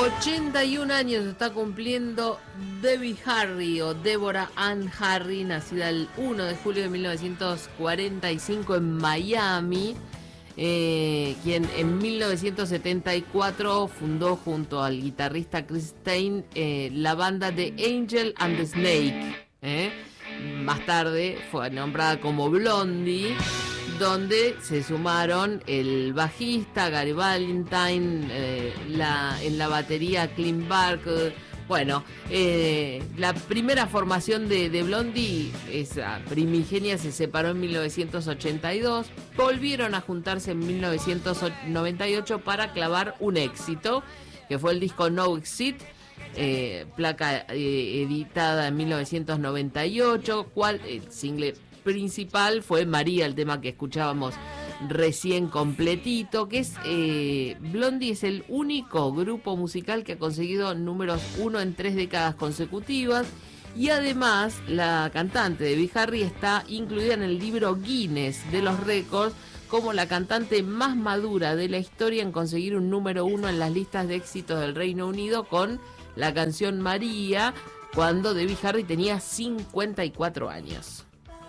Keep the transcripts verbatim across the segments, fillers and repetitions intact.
ochenta y un años está cumpliendo Debbie Harry o Deborah Ann Harry, nacida el uno de julio de mil novecientos cuarenta y cinco en Miami, eh, quien en mil novecientos setenta y cuatro fundó junto al guitarrista Chris Stein eh, la banda The Angel and the Snake. ¿eh? Más tarde fue nombrada como Blondie, donde se sumaron el bajista Gary Valentine, eh, la, en la batería Clint Barker. Bueno, eh, la primera formación de, de Blondie, esa primigenia, se separó en mil novecientos ochenta y dos, volvieron a juntarse en mil novecientos noventa y ocho para clavar un éxito, que fue el disco No Exit, eh, placa eh, editada en mil novecientos noventa y ocho, cual el single principal fue María, el tema que escuchábamos recién completito, que es eh, Blondie es el único grupo musical que ha conseguido números uno en tres décadas consecutivas, y además la cantante Debbie Harry está incluida en el libro Guinness de los récords como la cantante más madura de la historia en conseguir un número uno en las listas de éxitos del Reino Unido con la canción María, cuando Debbie Harry tenía cincuenta y cuatro años.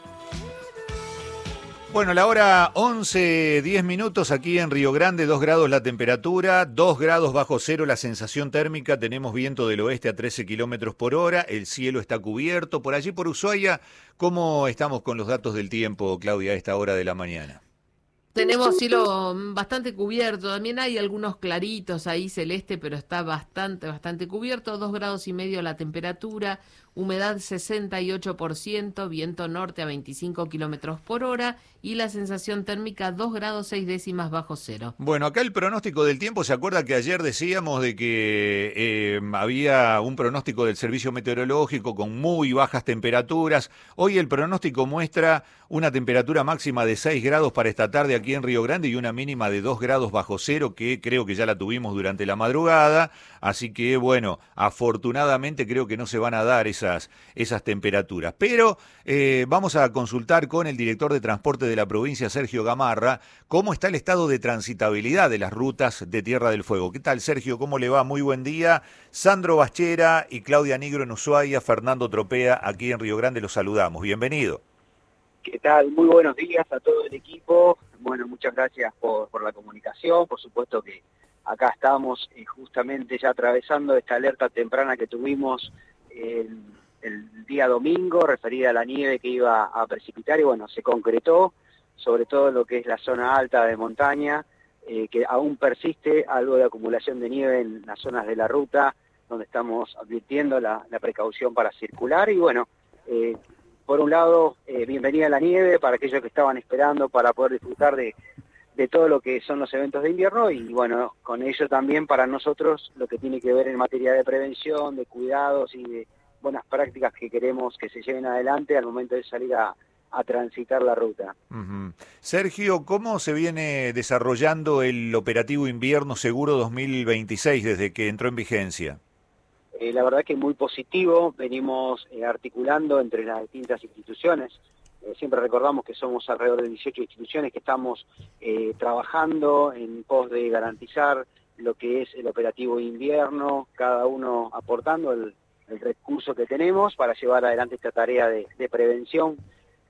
Bueno, la hora once, diez minutos aquí en Río Grande, dos grados la temperatura, dos grados bajo cero la sensación térmica, tenemos viento del oeste a trece kilómetros por hora, el cielo está cubierto. Por allí por Ushuaia, ¿cómo estamos con los datos del tiempo, Claudia, a esta hora de la mañana? Tenemos cielo bastante cubierto, también hay algunos claritos ahí celeste, pero está bastante, bastante cubierto, dos grados y medio la temperatura, humedad sesenta y ocho por ciento, viento norte a veinticinco kilómetros por hora y la sensación térmica dos grados seis décimas bajo cero. Bueno, acá el pronóstico del tiempo, ¿se acuerda que ayer decíamos de que eh, había un pronóstico del servicio meteorológico con muy bajas temperaturas? Hoy el pronóstico muestra una temperatura máxima de seis grados para esta tarde aquí en Río Grande y una mínima de dos grados bajo cero, que creo que ya la tuvimos durante la madrugada, así que bueno, afortunadamente creo que no se van a dar esas, esas temperaturas. Pero eh, vamos a consultar con el director de transporte de la provincia, Sergio Gamarra, cómo está el estado de transitabilidad de las rutas de Tierra del Fuego. ¿Qué tal, Sergio? ¿Cómo le va? Muy buen día. Sandro Baschera y Claudia Nigro en Ushuaia, Fernando Tropea aquí en Río Grande, los saludamos. Bienvenido. ¿Qué tal? Muy buenos días a todo el equipo. Bueno, muchas gracias por, por la comunicación. Por supuesto que acá estamos eh, justamente ya atravesando esta alerta temprana que tuvimos eh, el día domingo, referida a la nieve que iba a precipitar, y bueno, se concretó, sobre todo en lo que es la zona alta de montaña, eh, que aún persiste algo de acumulación de nieve en las zonas de la ruta, donde estamos advirtiendo la, la precaución para circular. Y bueno, eh, por un lado, eh, bienvenida a la nieve para aquellos que estaban esperando para poder disfrutar de, de todo lo que son los eventos de invierno, y bueno, con ello también para nosotros lo que tiene que ver en materia de prevención, de cuidados y de buenas prácticas que queremos que se lleven adelante al momento de salir a, a transitar la ruta. Uh-huh. Sergio, ¿cómo se viene desarrollando el operativo invierno seguro dos mil veintiséis desde que entró en vigencia? Eh, la verdad que muy positivo, venimos eh, articulando entre las distintas instituciones. Eh, siempre recordamos que somos alrededor de dieciocho instituciones que estamos eh, trabajando en pos de garantizar lo que es el operativo invierno, cada uno aportando el, el recurso que tenemos para llevar adelante esta tarea de, de prevención.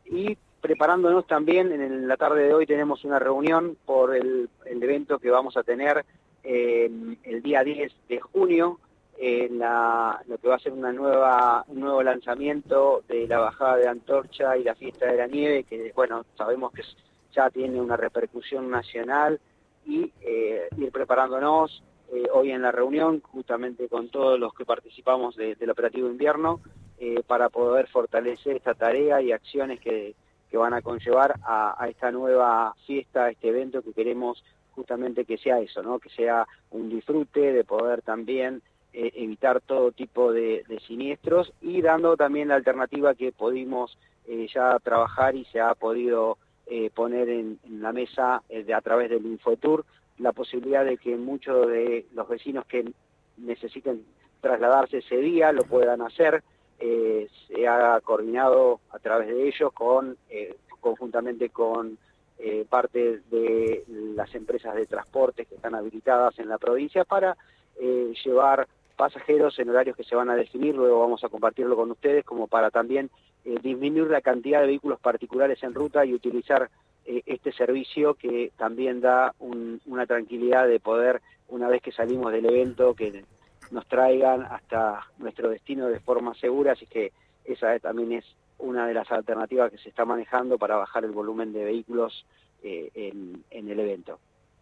Y preparándonos también, en la tarde de hoy tenemos una reunión por el, el evento que vamos a tener eh, el día diez de junio, en la, lo que va a ser una nueva, un nuevo lanzamiento de la bajada de Antorcha y la fiesta de la nieve, que bueno, sabemos que ya tiene una repercusión nacional, y eh, ir preparándonos eh, hoy en la reunión, justamente con todos los que participamos de, del operativo invierno, eh, para poder fortalecer esta tarea y acciones que, que van a conllevar a, a esta nueva fiesta, a este evento que queremos justamente que sea eso, ¿no? Que sea un disfrute, de poder también Eh, evitar todo tipo de, de siniestros, y dando también la alternativa que pudimos eh, ya trabajar y se ha podido eh, poner en, en la mesa eh, de, a través del Infotour, la posibilidad de que muchos de los vecinos que necesiten trasladarse ese día lo puedan hacer. Eh, se ha coordinado a través de ellos con eh, conjuntamente con eh, parte de las empresas de transportes que están habilitadas en la provincia para eh, llevar pasajeros en horarios que se van a definir, luego vamos a compartirlo con ustedes, como para también eh, disminuir la cantidad de vehículos particulares en ruta y utilizar eh, este servicio que también da un, una tranquilidad de poder, una vez que salimos del evento, que nos traigan hasta nuestro destino de forma segura, así que esa eh, también es una de las alternativas que se está manejando para bajar el volumen de vehículos eh, en, en el evento.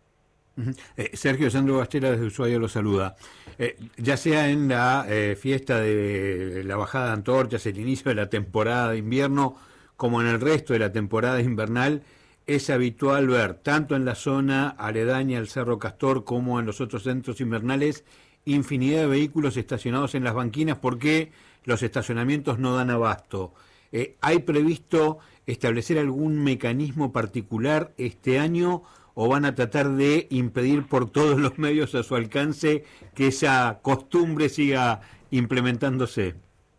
Eh, Sergio Sandro Bastera desde Ushuaia lo saluda. Eh, ya sea en la eh, fiesta de la bajada de antorchas, el inicio de la temporada de invierno, como en el resto de la temporada invernal, es habitual ver, tanto en la zona aledaña al Cerro Castor como en los otros centros invernales, infinidad de vehículos estacionados en las banquinas porque los estacionamientos no dan abasto. Eh, ¿Hay previsto establecer algún mecanismo particular este año o van a tratar de impedir por todos los medios a su alcance que esa costumbre siga implementándose?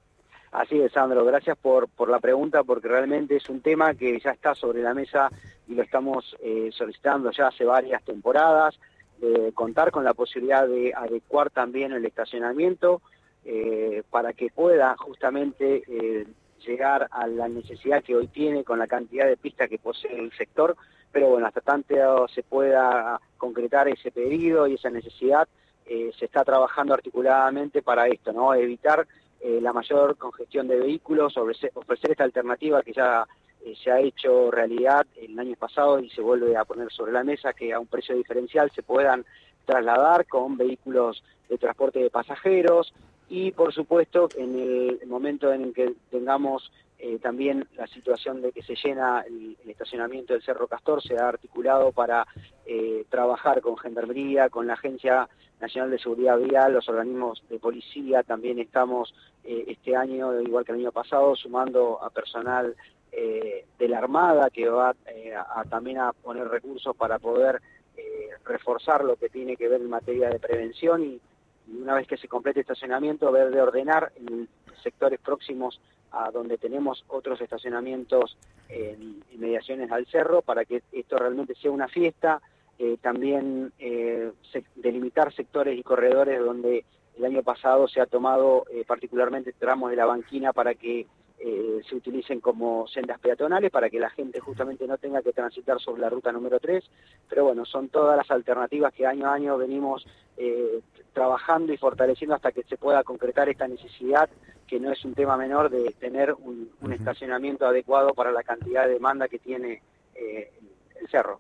Así es, Sandro, gracias por, por la pregunta, porque realmente es un tema que ya está sobre la mesa y lo estamos eh, solicitando ya hace varias temporadas, de contar con la posibilidad de adecuar también el estacionamiento eh, para que pueda justamente eh, llegar a la necesidad que hoy tiene con la cantidad de pistas que posee el sector, pero bueno, hasta tanto se pueda concretar ese pedido y esa necesidad, eh, se está trabajando articuladamente para esto, ¿no? Evitar eh, la mayor congestión de vehículos, ofrecer, ofrecer esta alternativa que ya eh, se ha hecho realidad el año pasado y se vuelve a poner sobre la mesa, que a un precio diferencial se puedan trasladar con vehículos de transporte de pasajeros y, por supuesto, en el momento en que tengamos Eh, también la situación de que se llena el, el estacionamiento del Cerro Castor, se ha articulado para eh, trabajar con Gendarmería, con la Agencia Nacional de Seguridad Vial, los organismos de policía. También estamos eh, este año, igual que el año pasado, sumando a personal eh, de la Armada que va eh, a, a también a poner recursos para poder eh, reforzar lo que tiene que ver en materia de prevención y, y una vez que se complete el estacionamiento, ver de ordenar en sectores próximos a donde tenemos otros estacionamientos en inmediaciones al cerro, para que esto realmente sea una fiesta, eh, también eh, se, delimitar sectores y corredores donde el año pasado se ha tomado eh, particularmente tramos de la banquina para que eh, se utilicen como sendas peatonales, para que la gente justamente no tenga que transitar sobre la ruta número tres, pero bueno, son todas las alternativas que año a año venimos eh, trabajando y fortaleciendo hasta que se pueda concretar esta necesidad, que no es un tema menor, de tener un, un estacionamiento adecuado para la cantidad de demanda que tiene eh, el cerro.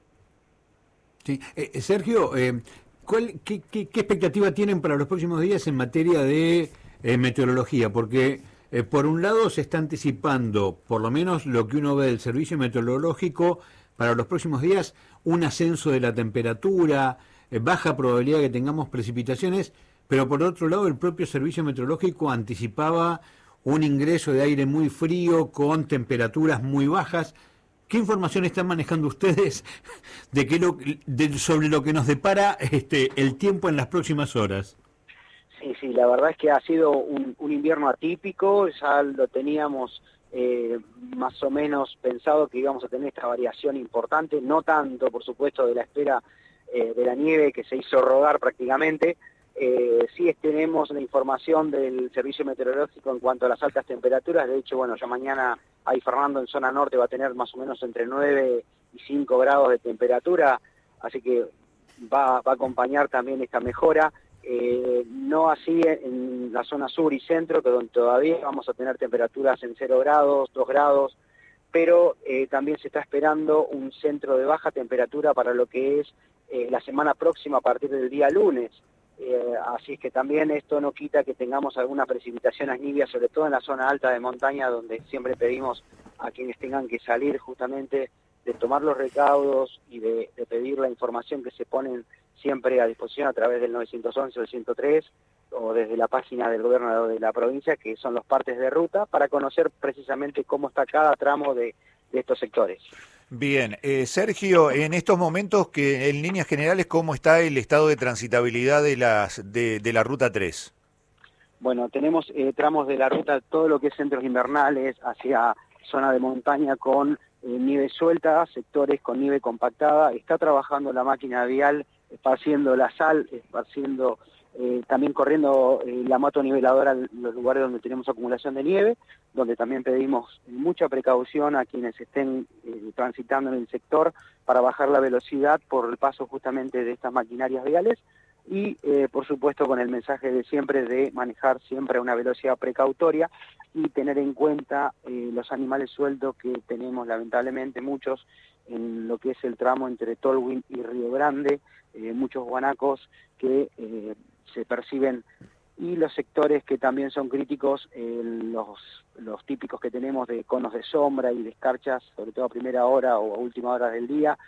Sí. Eh, Sergio, eh, ¿cuál, qué, qué, ¿qué expectativa tienen para los próximos días en materia de eh, meteorología? Porque eh, por un lado se está anticipando, por lo menos lo que uno ve del servicio meteorológico, para los próximos días un ascenso de la temperatura, eh, baja probabilidad de que tengamos precipitaciones, pero por otro lado el propio servicio meteorológico anticipaba un ingreso de aire muy frío con temperaturas muy bajas. ¿Qué información están manejando ustedes de que lo, de, sobre lo que nos depara este, el tiempo en las próximas horas? Sí, sí, la verdad es que ha sido un, un invierno atípico, ya lo teníamos eh, más o menos pensado que íbamos a tener esta variación importante, no tanto, por supuesto, de la espera eh, de la nieve que se hizo rogar prácticamente. Eh, sí tenemos la información del servicio meteorológico en cuanto a las altas temperaturas. De hecho, bueno, ya mañana ahí Fernando en zona norte va a tener más o menos entre nueve y cinco grados de temperatura, así que va, va a acompañar también esta mejora. Eh, no así en la zona sur y centro, que donde todavía vamos a tener temperaturas en cero grados, dos grados, pero eh, también se está esperando un centro de baja temperatura para lo que es eh, la semana próxima a partir del día lunes. Eh, así es que también esto no quita que tengamos algunas precipitaciones nivias, sobre todo en la zona alta de montaña, donde siempre pedimos a quienes tengan que salir justamente de tomar los recaudos y de, de pedir la información que se ponen siempre a disposición a través del nueve once o el ciento tres o desde la página del gobierno de la provincia, que son los partes de ruta, para conocer precisamente cómo está cada tramo de, de estos sectores. Bien, eh, Sergio, en estos momentos, que en líneas generales, ¿cómo está el estado de transitabilidad de, las, de, de la Ruta tres? Bueno, tenemos eh, tramos de la ruta, todo lo que es centros invernales, hacia zona de montaña con eh, nieve suelta, sectores con nieve compactada. Está trabajando la máquina vial, esparciendo la sal, esparciendo eh, también corriendo eh, la moto niveladora en los lugares donde tenemos acumulación de nieve, donde también pedimos mucha precaución a quienes estén eh, transitando en el sector para bajar la velocidad por el paso justamente de estas maquinarias viales, y eh, por supuesto con el mensaje de siempre de manejar siempre a una velocidad precautoria y tener en cuenta eh, los animales sueltos que tenemos lamentablemente muchos en lo que es el tramo entre Tolwyn y Río Grande, eh, muchos guanacos que eh, se perciben, y los sectores que también son críticos, eh, los, los típicos que tenemos de conos de sombra y de escarchas, sobre todo a primera hora o a última hora del día,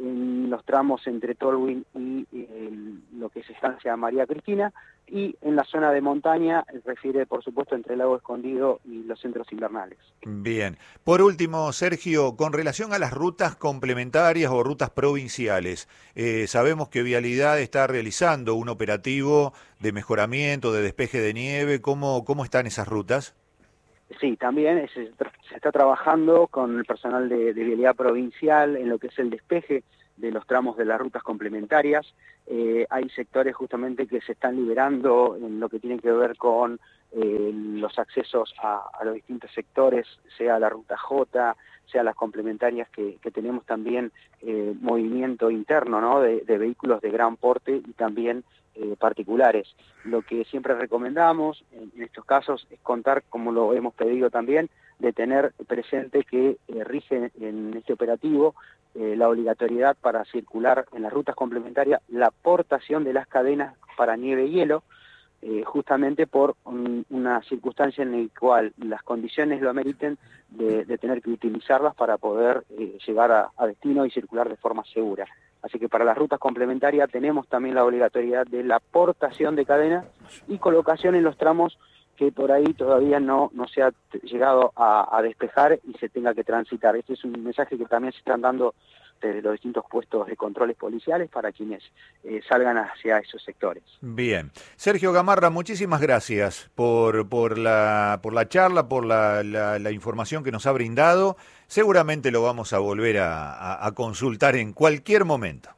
en los tramos entre Tolwyn y eh, lo que es Estancia María Cristina, y en la zona de montaña, refiere por supuesto entre el Lago Escondido y los centros invernales. Bien. Por último, Sergio, con relación a las rutas complementarias o rutas provinciales, eh, sabemos que Vialidad está realizando un operativo de mejoramiento, de despeje de nieve. ¿Cómo, cómo están esas rutas? Sí, también se, se está trabajando con el personal de, de Vialidad Provincial en lo que es el despeje de los tramos de las rutas complementarias. Eh, hay sectores justamente que se están liberando en lo que tiene que ver con eh, los accesos a, a los distintos sectores, sea la ruta J, sea las complementarias que, que tenemos también eh, movimiento interno, ¿no? de, de vehículos de gran porte y también eh, particulares. Lo que siempre recomendamos en, en estos casos es contar, como lo hemos pedido también, de tener presente que eh, rige en este operativo eh, la obligatoriedad para circular en las rutas complementarias la aportación de las cadenas para nieve y hielo, eh, justamente por un, una circunstancia en la cual las condiciones lo ameriten de, de tener que utilizarlas para poder eh, llegar a, a destino y circular de forma segura. Así que para las rutas complementarias tenemos también la obligatoriedad de la aportación de cadenas y colocación en los tramos que por ahí todavía no, no se ha llegado a, a despejar y se tenga que transitar. Este es un mensaje que también se están dando desde los distintos puestos de controles policiales para quienes eh, salgan hacia esos sectores. Bien. Sergio Gamarra, muchísimas gracias por, por, la, por la charla, por la, la, la información que nos ha brindado. Seguramente lo vamos a volver a, a, a consultar en cualquier momento.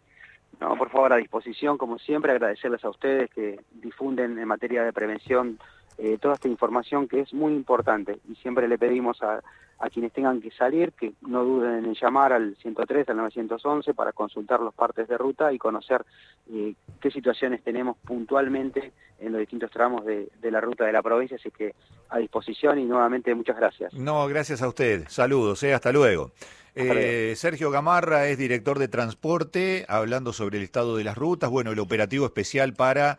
No, por favor, a disposición, como siempre, agradecerles a ustedes que difunden en materia de prevención Eh, toda esta información que es muy importante, y siempre le pedimos a, a quienes tengan que salir que no duden en llamar al ciento tres, al novecientos once para consultar los partes de ruta y conocer eh, qué situaciones tenemos puntualmente en los distintos tramos de, de la ruta de la provincia, así que a disposición y nuevamente muchas gracias. No, gracias a usted. Saludos, eh, hasta luego. Eh, Sergio Gamarra es director de transporte, hablando sobre el estado de las rutas, bueno, el operativo especial para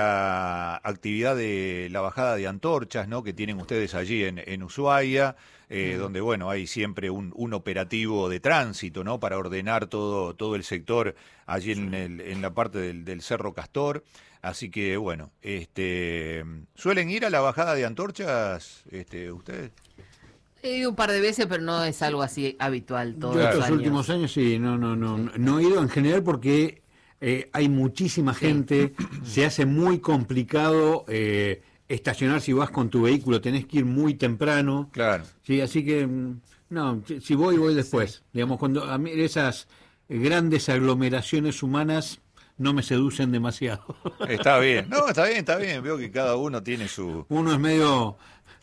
la actividad de la bajada de antorchas, ¿no?, que tienen ustedes allí en, en Ushuaia, eh, mm. donde, bueno, hay siempre un, un operativo de tránsito, ¿no?, para ordenar todo, todo el sector allí en, el, en la parte del, del Cerro Castor. Así que, bueno, este, ¿suelen ir a la bajada de antorchas este, ustedes? He ido un par de veces, pero no es algo así habitual todos Yo los estos años. últimos años sí, no, no, no, sí. no he ido en general porque eh, hay muchísima gente, sí. Se hace muy complicado eh, estacionar si vas con tu vehículo, tenés que ir muy temprano. Claro. Sí, así que, no, si voy, voy después. Sí. Digamos, cuando a mí esas grandes aglomeraciones humanas no me seducen demasiado. Está bien, no, está bien, está bien, veo que cada uno tiene su... Uno es medio...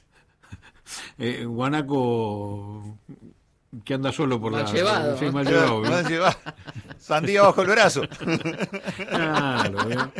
Eh, guanaco que anda solo por mal la... Llevado. Sí, mal llevado. Mal llevado. Sandía bajo el brazo. Claro, ¿eh?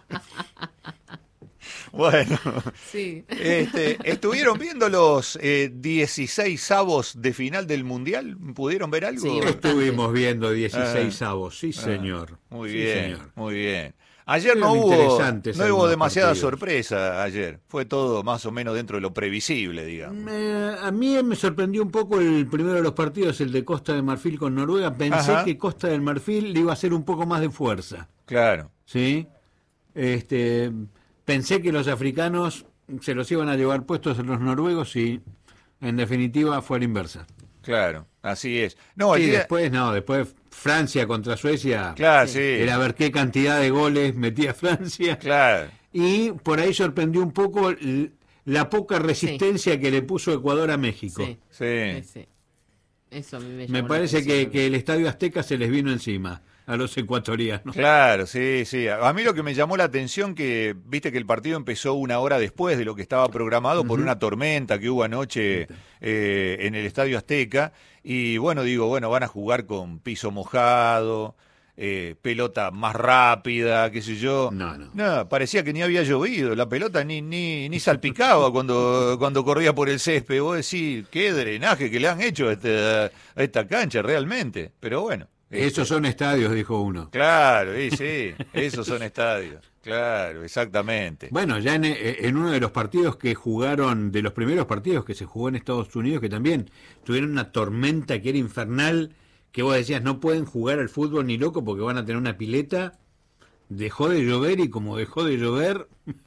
Bueno, sí. este, ¿estuvieron viendo los eh, dieciséis avos de final del Mundial? ¿Pudieron ver algo? Sí, estuvimos viendo dieciséis ah, avos, sí señor. Ah, muy sí, bien, señor. muy bien. Ayer no Fueron hubo, interesantes no hubo algunos demasiada partidos. sorpresa ayer. Fue todo más o menos dentro de lo previsible, digamos. Eh, a mí me sorprendió un poco el primero de los partidos, el de Costa de Marfil con Noruega. Pensé Ajá. que Costa del Marfil le iba a hacer un poco más de fuerza. Claro. ¿Sí? Este, pensé que los africanos se los iban a llevar puestos a los noruegos y en definitiva fue a la inversa. Claro, así es. No, Sí, el día... después no, después Francia contra Suecia. Claro, sí. Era ver qué cantidad de goles metía Francia. Claro. Y por ahí sorprendió un poco l- la poca resistencia sí. que le puso Ecuador a México. Sí. Sí. Sí. Eso a mí me, Me parece que, que el Estadio Azteca se les vino encima. a los ecuatorianos. Claro, sí, sí. A mí lo que me llamó la atención que, viste que el partido empezó una hora después de lo que estaba programado uh-huh. por una tormenta que hubo anoche eh, en el Estadio Azteca. Y bueno, digo, bueno, van a jugar con piso mojado, eh, pelota más rápida, qué sé yo. No, no. No, parecía que ni había llovido, la pelota ni ni, ni salpicaba cuando, cuando corría por el césped. Vos decís, qué drenaje que le han hecho a esta, a esta cancha realmente. Pero bueno. Esos este, son estadios, dijo uno. Claro, sí, sí, esos son estadios. Claro, exactamente. Bueno, ya en, en uno de los partidos que jugaron, de los primeros partidos que se jugó en Estados Unidos, que también tuvieron una tormenta que era infernal, que vos decías, no pueden jugar al fútbol ni loco porque van a tener una pileta, dejó de llover y como dejó de llover,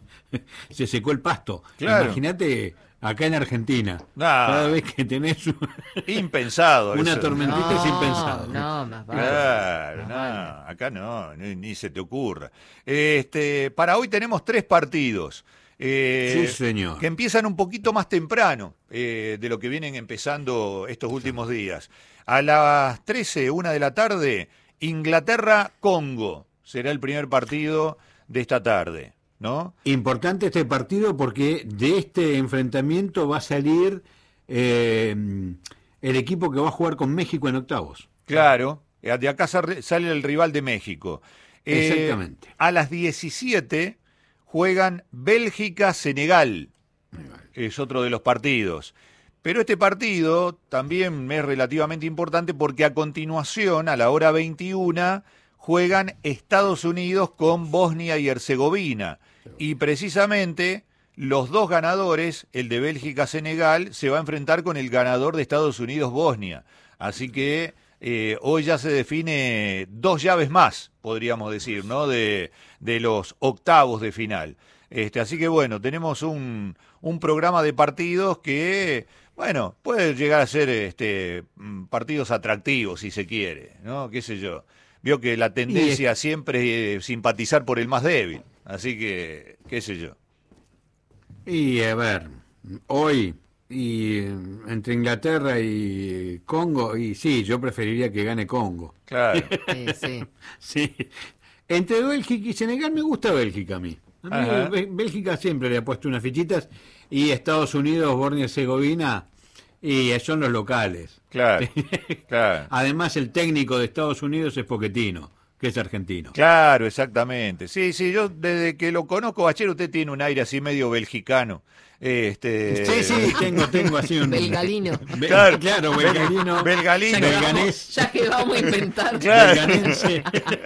se secó el pasto. Claro. Imagínate acá en Argentina, nah, cada vez que tenés un, impensado una eso. tormentita no, es impensado. No, más vale. Claro, no, acá no, ni, ni se te ocurra. Este, para hoy tenemos tres partidos. Eh, sí, señor. Que empiezan un poquito más temprano eh, de lo que vienen empezando estos últimos días. A las trece, una de la tarde, Inglaterra-Congo. Será el primer partido de esta tarde, ¿no? Importante este partido porque de este enfrentamiento va a salir eh, el equipo que va a jugar con México en octavos. Claro, de acá sale el rival de México. Exactamente. Eh, a las diecisiete juegan Bélgica-Senegal. Es otro de los partidos. Pero este partido también es relativamente importante porque a continuación, a la hora veintiuna, juegan Estados Unidos con Bosnia y Herzegovina. Y precisamente los dos ganadores, el de Bélgica-Senegal, se va a enfrentar con el ganador de Estados Unidos-Bosnia. Así que eh, hoy ya se define dos llaves más, podríamos decir, ¿no? De, de los octavos de final. Este, así que bueno, tenemos un, un programa de partidos que, bueno, puede llegar a ser este, partidos atractivos si se quiere, ¿no? Qué sé yo. Vio que la tendencia es... siempre es simpatizar por el más débil, así que, qué sé yo. Y a ver, hoy, y entre Inglaterra y Congo, y sí, yo preferiría que gane Congo. Claro. Sí, sí. Sí. Entre Bélgica y Senegal me gusta Bélgica a mí. A mí Ajá. Bélgica siempre le ha puesto unas fichitas, y Estados Unidos, Bosnia y Herzegovina, y son los locales. Claro, claro. Además, el técnico de Estados Unidos es Pochettino, que es argentino. Claro, exactamente. Sí, sí, yo desde que lo conozco, Bachero, usted tiene un aire así medio belgicano. Este... Sí, sí, tengo, tengo así un... Belgalino. Be claro, claro, belgalino. Belgalino. Ya que, Belganés. vamos, ya que vamos a inventar. Claro. Belganense.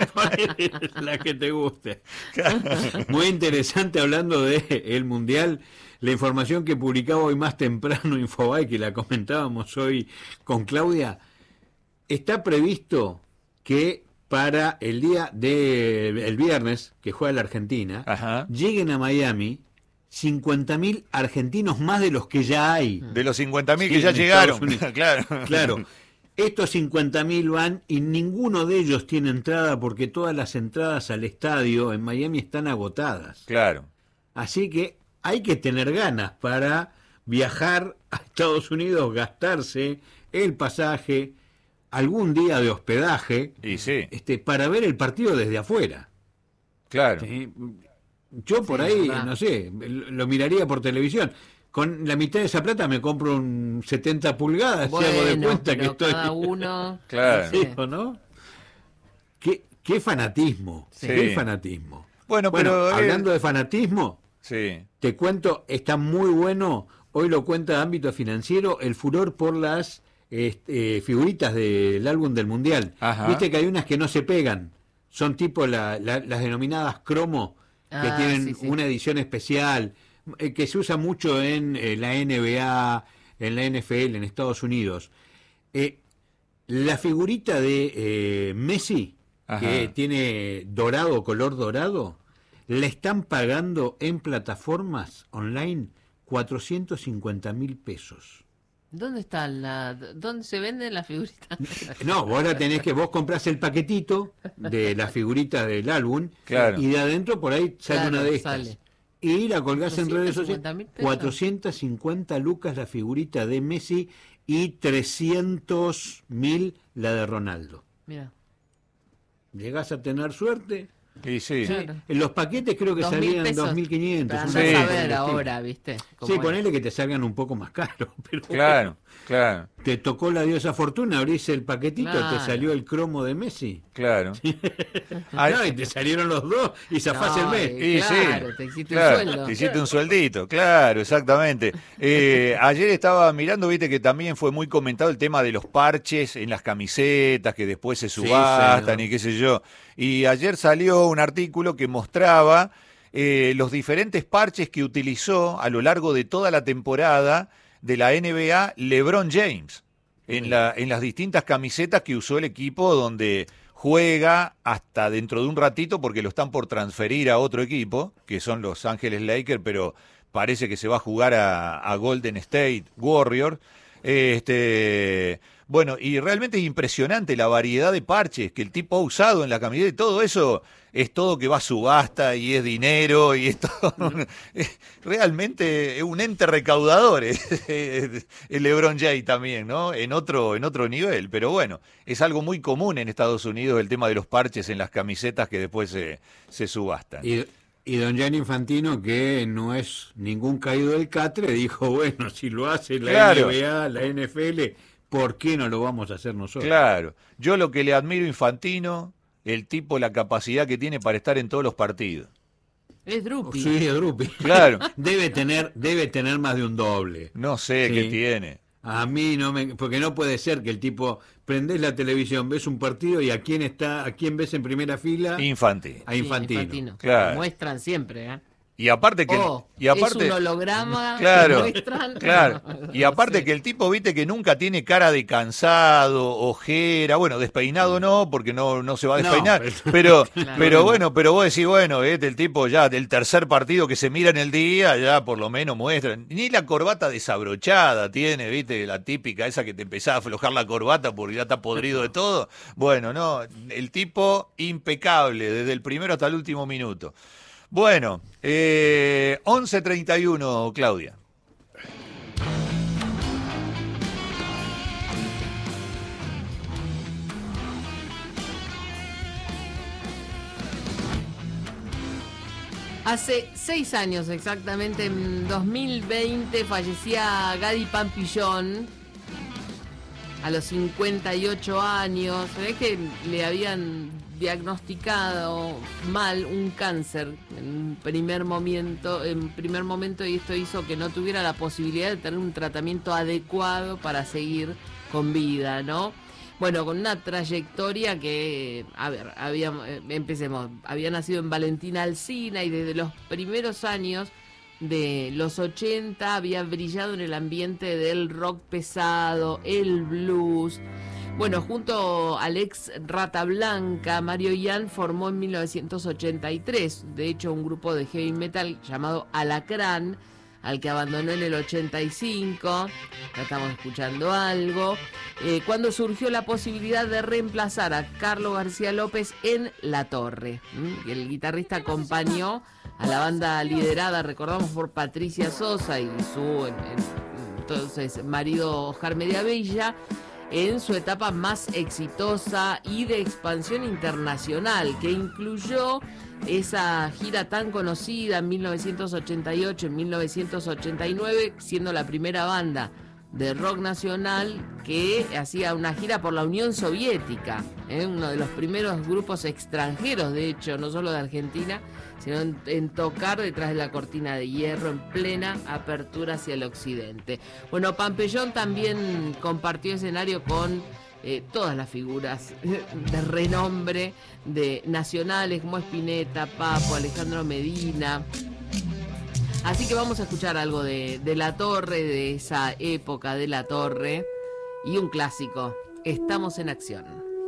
La que te guste. Claro. Muy interesante hablando de el Mundial. La información que publicaba hoy más temprano Infobae, que la comentábamos hoy con Claudia, está previsto que para el día de el viernes, que juega la Argentina, Ajá. lleguen a Miami cincuenta mil argentinos más de los que ya hay. De los cincuenta mil sí, que ya llegaron. Claro. Claro. Estos cincuenta mil van y ninguno de ellos tiene entrada porque todas las entradas al estadio en Miami están agotadas. Claro. Así que hay que tener ganas para viajar a Estados Unidos, gastarse el pasaje, algún día de hospedaje, y sí. este, para ver el partido desde afuera. Claro. ¿Sí? Yo por sí, ahí, verdad. no sé, lo miraría por televisión. Con la mitad de esa plata me compro un setenta pulgadas bueno, y hago de cuenta que estoy... cada uno... Claro. ¿Sí, o no? ¿Qué, qué fanatismo, sí. qué fanatismo. Bueno, bueno pero... hablando eh... de fanatismo... Sí. Te cuento, está muy bueno, hoy lo cuenta de ámbito financiero, el furor por las este, figuritas del álbum del Mundial. Ajá. Viste que hay unas que no se pegan, son tipo la, la, las denominadas cromo, ah, que tienen sí, sí. una edición especial, eh, que se usa mucho en eh, la N B A, en la N F L, en Estados Unidos. Eh, la figurita de eh, Messi, Ajá. que tiene dorado, color dorado, le están pagando en plataformas online cuatrocientos cincuenta mil pesos. ¿Dónde está la, dónde se venden las figuritas? No, vos ahora tenés que, vos comprás el paquetito de las figuritas del álbum, claro. y de adentro por ahí sale claro, una de estas. Sale. Y la colgás en redes sociales. cuatrocientos cincuenta lucas la figurita de Messi y trescientos mil la de Ronaldo. Mira. llegás a tener suerte. Y sí. Claro. En los paquetes creo que Dos mil salían pesos. dos mil quinientos. Pero una andás Sí. a cosa ver por el ahora, estilo. ¿viste? Cómo Sí, es. ponele que te salgan un poco más caros. Pero Claro, claro, te tocó la diosa fortuna, abrís el paquetito, Claro. te salió el cromo de Messi. claro. Ah, No, y te salieron los dos y zafás No, el mes. y- Y Claro, sí, te hiciste claro, un sueldo. te hiciste un sueldito, claro, exactamente. Eh, ayer estaba mirando, viste que también fue muy comentado el tema de los parches en las camisetas que después se subastan señor. y qué sé yo. Y ayer salió un artículo que mostraba eh, los diferentes parches que utilizó a lo largo de toda la temporada de la N B A LeBron James en, la, en las distintas camisetas que usó el equipo donde juega hasta dentro de un ratito porque lo están por transferir a otro equipo, que son los Ángeles Lakers, pero parece que se va a jugar a, a Golden State Warriors. Este, bueno, y realmente es impresionante la variedad de parches que el tipo ha usado en la camiseta y todo eso es todo que va a subasta y es dinero y es todo, es realmente es un ente recaudador el LeBron James también, ¿no? En otro, en otro nivel, pero bueno, es algo muy común en Estados Unidos el tema de los parches en las camisetas que después se, se subastan. Y, y don Gianni Infantino, que no es ningún caído del catre, dijo, bueno, si lo hace la Claro. N B A, la N F L, ¿por qué no lo vamos a hacer nosotros? Claro, yo lo que le admiro a Infantino, el tipo, la capacidad que tiene para estar en todos los partidos. Es Drupi. Sí, Drupi. Claro. Debe tener, debe tener más de un doble. No sé Sí. qué tiene. A mí no me, porque no puede ser que el tipo prendés la televisión, ves un partido y a quién está, a quién ves en primera fila, Infantino. a Sí, Infantino. Claro. Lo muestran siempre, ¿eh? Y aparte que Oh, y aparte es un holograma claro, que muestran. claro. No, Y no aparte sé. que el tipo, viste, que nunca tiene cara de cansado, ojera, bueno, despeinado no, porque no, no se va a No, despeinar, pero- pero, Claro. pero bueno, pero vos decís, bueno, este, el tipo ya del tercer partido que se mira en el día, ya por lo menos muestra, ni la corbata desabrochada tiene, viste, la típica esa que te empezás a aflojar la corbata porque ya está podrido de todo. Bueno, no, el tipo impecable, desde el primero hasta el último minuto. Bueno, eh, once treinta y uno, Claudia. Hace seis años exactamente, en dos mil veinte, fallecía Gadi Pampillón a los cincuenta y ocho años. Se ve que le habían diagnosticado mal un cáncer en un primer momento, en primer momento, y esto hizo que no tuviera la posibilidad de tener un tratamiento adecuado para seguir con vida, ¿no? Bueno, con una trayectoria que, a ver, había, eh, empecemos, había nacido en Valentina Alsina y desde los primeros años de los ochenta había brillado en el ambiente del rock pesado, el blues. Bueno, junto al ex Rata Blanca, Mario Ian formó en mil novecientos ochenta y tres, de hecho, un grupo de heavy metal llamado Alacrán, al que abandonó en el ochenta y cinco. Ya estamos escuchando algo. Eh, cuando surgió la posibilidad de reemplazar a Carlos García López en La Torre. ¿Mm? El guitarrista acompañó a la banda liderada, recordamos, por Patricia Sosa y su en, en, entonces marido Jarme de Avella, en su etapa más exitosa y de expansión internacional, que incluyó esa gira tan conocida en mil novecientos ochenta y ocho, en mil novecientos ochenta y nueve, siendo la primera banda de rock nacional que hacía una gira por la Unión Soviética, ¿eh? Uno de los primeros grupos extranjeros, de hecho, no solo de Argentina, sino en, en tocar detrás de la cortina de hierro en plena apertura hacia el occidente. Bueno, Pampillón también compartió escenario con eh, todas las figuras de renombre de nacionales como Spinetta, Papo, Alejandro Medina. Así que vamos a escuchar algo de, de La Torre, de esa época de La Torre, y un clásico, Estamos en Acción.